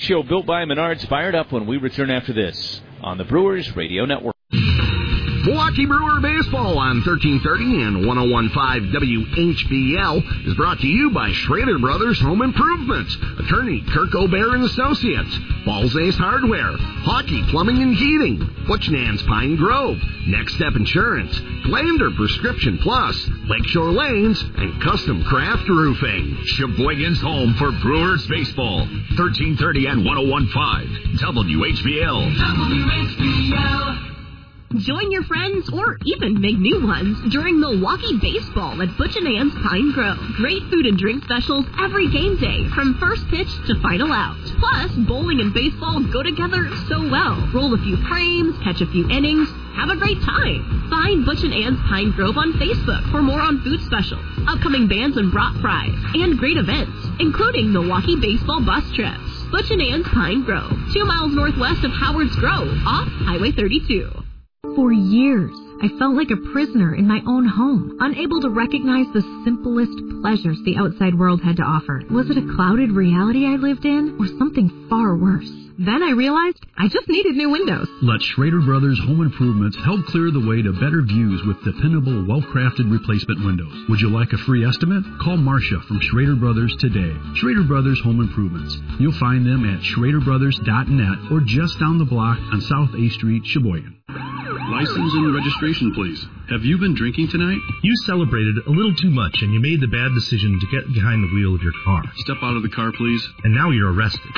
Show, built by Menards, fired up when we return after this on the Brewers Radio Network. Milwaukee Brewer Baseball on 1330 and 101.5 WHBL is brought to you by Schrader Brothers Home Improvements, attorney Kirk O'Bear and Associates, Balls Ace Hardware, Hockey Plumbing and Heating, Butchnan's Pine Grove, Next Step Insurance, Glander Prescription Plus, Lakeshore Lanes, and Custom Craft Roofing. Sheboygan's home for Brewers Baseball, 1330 and 101.5 WHBL. WHBL. Join your friends or even make new ones during Milwaukee Baseball at Butch & Ann's Pine Grove. Great food and drink specials every game day from first pitch to final out. Plus, bowling and baseball go together so well. Roll a few frames, catch a few innings, have a great time. Find Butch & Ann's Pine Grove on Facebook for more on food specials, upcoming bands and brat fries, and great events, including Milwaukee Baseball bus trips. Butch & Ann's Pine Grove, 2 miles northwest of Howard's Grove, off Highway 32. For years, I felt like a prisoner in my own home, unable to recognize the simplest pleasures the outside world had to offer. Was it a clouded reality I lived in, or something far worse? Then I realized I just needed new windows. Let Schrader Brothers Home Improvements help clear the way to better views with dependable, well-crafted replacement windows. Would you like a free estimate? Call Marcia from Schrader Brothers today. Schrader Brothers Home Improvements. You'll find them at schraderbrothers.net or just down the block on South A Street, Sheboygan. License and registration, please. Have you been drinking tonight? You celebrated a little too much and you made the bad decision to get behind the wheel of your car. Step out of the car, please. And now you're arrested.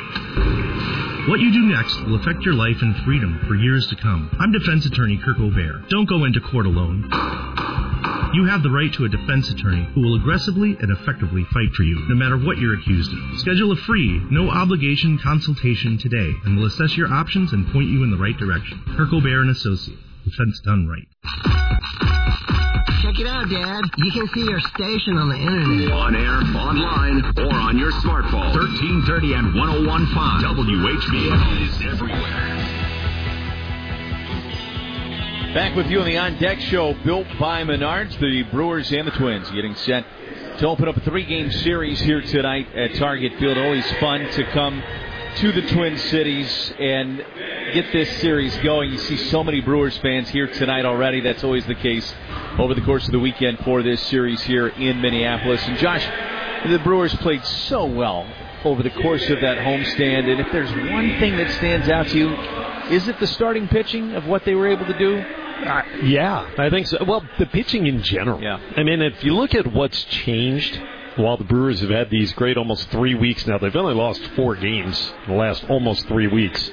What you do next will affect your life and freedom for years to come. I'm defense attorney Kirk O'Bear. Don't go into court alone. You have the right to a defense attorney who will aggressively and effectively fight for you, no matter what you're accused of. Schedule a free, no-obligation consultation today, and we'll assess your options and point you in the right direction. Kirk O'Bear and Associates. Defense done right. Check it out, Dad. You can see our station on the internet. On air, online, or on your smartphone. 1330 and 101.5 WHBL is everywhere. Back with you on the On Deck Show, built by Menards. The Brewers and the Twins getting set to open up a 3-game series here tonight at Target Field. Always fun to come to the Twin Cities and get this series going. You see so many Brewers fans here tonight already. That's always the case over the course of the weekend for this series here in Minneapolis. And Josh, the Brewers played so well over the course of that homestand. And if there's one thing that stands out to you, is it the starting pitching of what they were able to do? Yeah, I think so. Well, the pitching in general. Yeah. I mean, if you look at what's changed while the Brewers have had these great almost 3 weeks now, they've only lost 4 games in the last almost 3 weeks.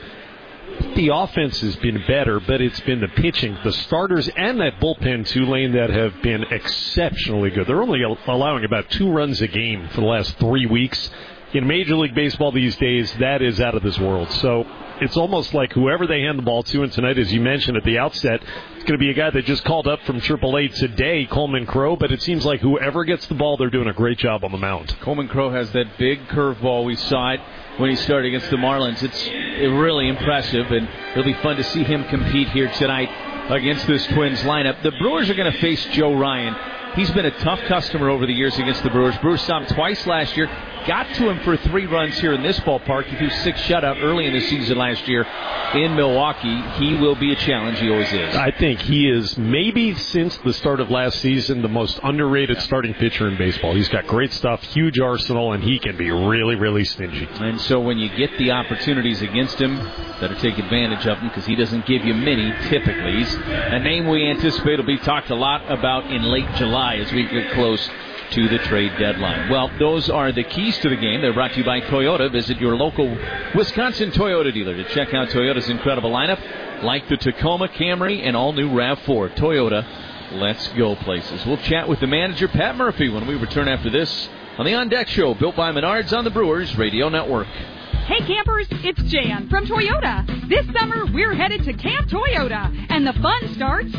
The offense has been better, but it's been the pitching, the starters, and that bullpen, Tulane, that have been exceptionally good. They're only allowing about 2 runs a game for the last 3 weeks. In Major League Baseball these days, that is out of this world. So it's almost like whoever they hand the ball to, and tonight, as you mentioned at the outset, it's going to be a guy that just called up from AAA today, Coleman Crow, but it seems like whoever gets the ball, they're doing a great job on the mound. Coleman Crow has that big curveball. We saw it when he started against the Marlins. It's really impressive, and it'll be fun to see him compete here tonight against this Twins lineup. The Brewers are going to face Joe Ryan. He's been a tough customer over the years against the Brewers. Brewers saw him twice last year. Got to him for 3 runs here in this ballpark. He threw 6 shutout early in the season last year in Milwaukee. He will be a challenge. He always is. I think he is, maybe since the start of last season, the most underrated starting pitcher in baseball. He's got great stuff, huge arsenal, and he can be really, really stingy. And so when you get the opportunities against him, better take advantage of them because he doesn't give you many typically. He's a name we anticipate will be talked a lot about in late July as we get close to the trade deadline. Well, those are the keys to the game. They're brought to you by Toyota. Visit your local Wisconsin Toyota dealer to check out Toyota's incredible lineup, like the Tacoma, Camry, and all-new RAV4. Toyota, let's go places. We'll chat with the manager, Pat Murphy, when we return after this on the On Deck Show, built by Menards on the Brewers Radio Network. Hey campers, it's Jan from Toyota. This summer, we're headed to Camp Toyota, and the fun starts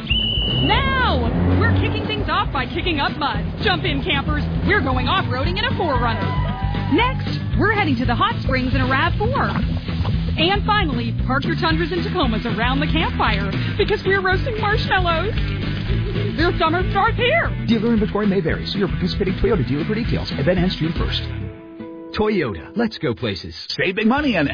now. We're kicking things off by kicking up mud. Jump in, campers. We're going off-roading in a 4Runner. Next, we're heading to the hot springs in a RAV4. And finally, park your Tundras and Tacomas around the campfire because we're roasting marshmallows. Their summer starts here. Dealer inventory may vary. See your participating Toyota dealer for details. Event ends June 1st. Toyota. Let's go places. Save big money on